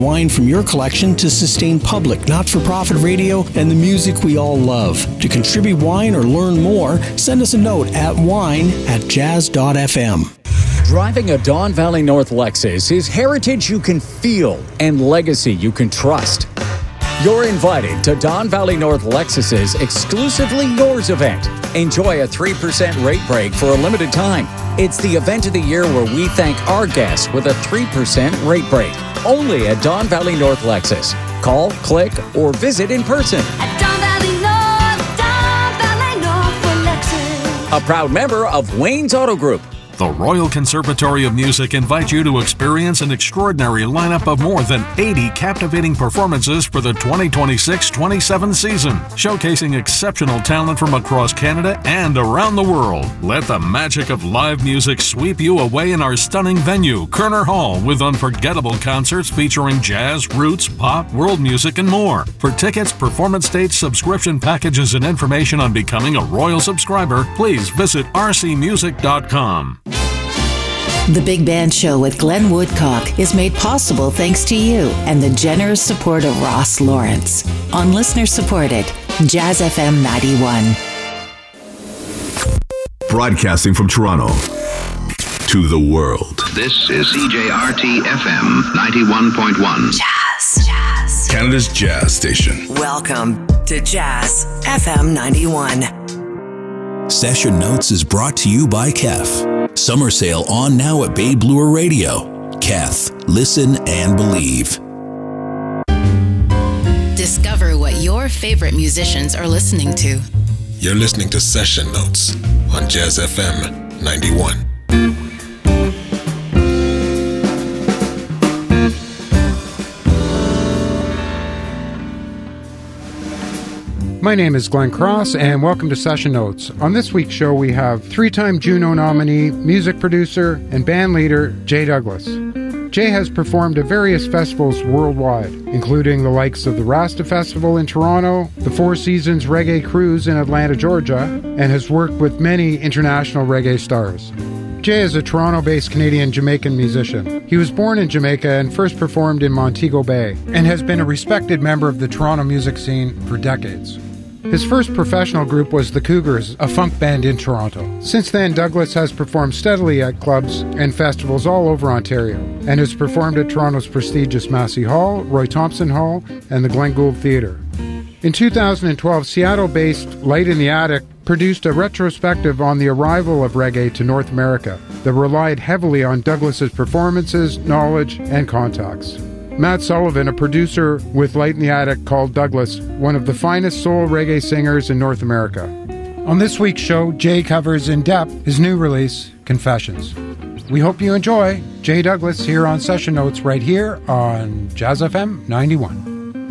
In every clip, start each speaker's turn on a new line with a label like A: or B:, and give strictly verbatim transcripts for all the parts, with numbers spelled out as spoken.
A: Wine from your collection to sustain public, not-for-profit radio and the music we all love. To contribute wine or learn more, send us a note at wine at jazz dot f m.
B: Driving a Don Valley North Lexus is heritage you can feel and legacy you can trust. You're invited to Don Valley North Lexus's Exclusively Yours event. Enjoy a three percent rate break for a limited time. It's the event of the year where we thank our guests with a three percent rate break. Only at Don Valley North Lexus. Call, click, or visit in person.
C: At Don Valley North, Don Valley North for Lexus.
B: A proud member of Wayne's Auto Group.
D: The Royal Conservatory of Music invites you to experience an extraordinary lineup of more than eighty captivating performances for the twenty twenty-six twenty-seven season, showcasing exceptional talent from across Canada and around the world. Let the magic of live music sweep you away in our stunning venue, Kerner Hall, with unforgettable concerts featuring jazz, roots, pop, world music, and more. For tickets, performance dates, subscription packages, and information on becoming a Royal subscriber, please visit r c music dot com.
E: The Big Band Show with Glenn Woodcock is made possible thanks to you and the generous support of Ross Lawrence on listener-supported Jazz F M ninety-one.
F: Broadcasting from Toronto to the world.
G: This is C J R T F M ninety-one point one.
E: Jazz, Jazz.
F: Canada's jazz station.
E: Welcome to Jazz F M ninety-one.
H: Session Notes is brought to you by K E F. Summer sale on now at Bay Bloor Radio. K E F. Listen and believe.
E: Discover what your favorite musicians are listening to.
I: You're listening to Session Notes on Jazz F M ninety-one.
J: My name is Glenn Cross, and welcome to Session Notes. On this week's show, we have three-time Juno nominee, music producer, and band leader Jay Douglas. Jay has performed at various festivals worldwide, including the likes of the Rasta Festival in Toronto, the Four Seasons Reggae Cruise in Atlanta, Georgia, and has worked with many international reggae stars. Jay is a Toronto-based Canadian-Jamaican musician. He was born in Jamaica and first performed in Montego Bay, and has been a respected member of the Toronto music scene for decades. His first professional group was the Cougars, a funk band in Toronto. Since then, Douglas has performed steadily at clubs and festivals all over Ontario, and has performed at Toronto's prestigious Massey Hall, Roy Thompson Hall, and the Glen Gould Theatre. In two thousand twelve, Seattle-based Light in the Attic produced a retrospective on the arrival of reggae to North America that relied heavily on Douglas's performances, knowledge, and contacts. Matt Sullivan, a producer with Light in the Attic, called Douglas one of the finest soul reggae singers in North America. On this week's show, Jay covers in depth his new release, Confessions. We hope you enjoy Jay Douglas here on Session Notes right here on Jazz F M ninety-one.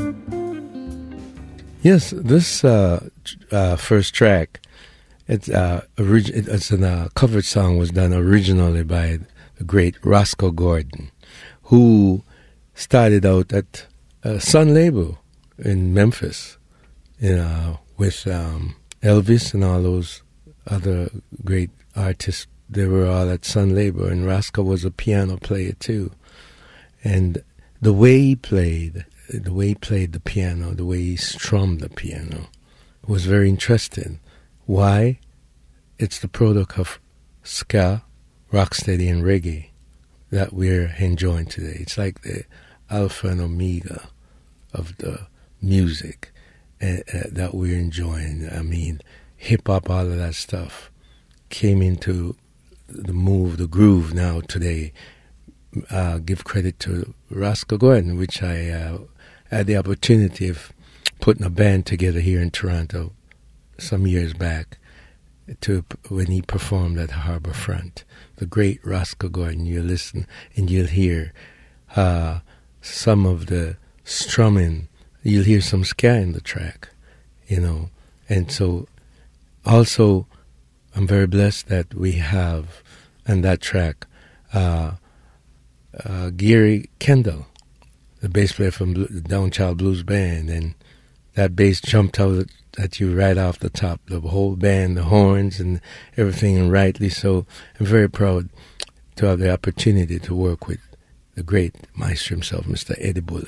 K: Yes, this uh, uh, first track, it's uh, orig- it's a uh, covered song, was done originally by the great Roscoe Gordon, who started out at uh, Sun Label in Memphis, you know, with um, Elvis and all those other great artists. They were all at Sun Label, and Roscoe was a piano player too. And the way he played, the way he played the piano, the way he strummed the piano, was very interesting. Why? It's the product of ska, rocksteady, and reggae that we're enjoying today. It's like the alpha and omega of the music uh, uh, that we're enjoying. I mean, hip-hop, all of that stuff came into the move, the groove now today. Uh, give credit to Roscoe Gordon, which I uh, had the opportunity of putting a band together here in Toronto some years back to when he performed at Harbour Front. The great Roscoe Gordon. You listen and you'll hear uh, some of the strumming. You'll hear some ska in the track, you know. And so also I'm very blessed that we have on that track uh, uh, Gary Kendall, the bass player from the Downchild Blues Band, and that bass jumped out at you right off the top, the whole band, the horns and everything, and rightly so. I'm very proud to have the opportunity to work with the great maestro himself, Mister Eddie Bullen.